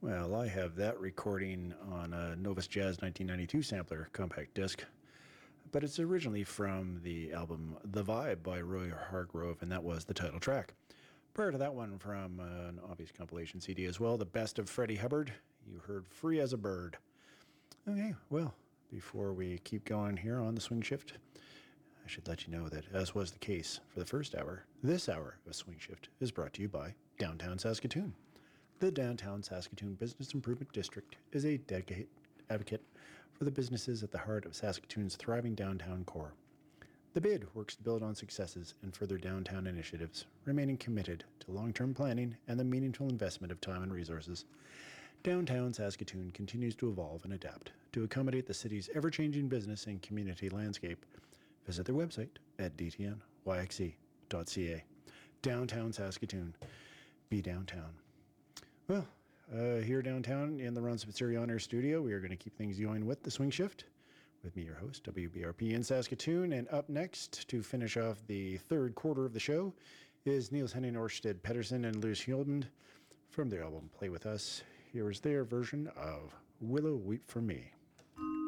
Well, I have that recording on a Novus Jazz 1992 sampler compact disc, but it's originally from the album The Vibe by Roy Hargrove, and that was the title track. Prior to that one, from an obvious compilation CD as well, The Best of Freddie Hubbard, you heard Free as a Bird. Okay, well, before we keep going here on the Swing Shift, I should let you know that, as was the case for the first hour, this hour of Swing Shift is brought to you by Downtown Saskatoon. The Downtown Saskatoon Business Improvement District is a dedicated advocate for the businesses at the heart of Saskatoon's thriving downtown core. The BID works to build on successes and further downtown initiatives, remaining committed to long-term planning and the meaningful investment of time and resources. Downtown Saskatoon continues to evolve and adapt to accommodate the city's ever-changing business and community landscape. Visit their website at dtnyxe.ca. Downtown Saskatoon. Be downtown. Well, here downtown in the Ron Spitzeri On Air studio, we are going to keep things going with the Swing Shift. With me, your host, WBRP in Saskatoon. And up next, to finish off the third quarter of the show, is Niels Henning Orsted Pedersen and Louis Hjulmand from their album Play With Us. Here is their version of Willow Weep For Me.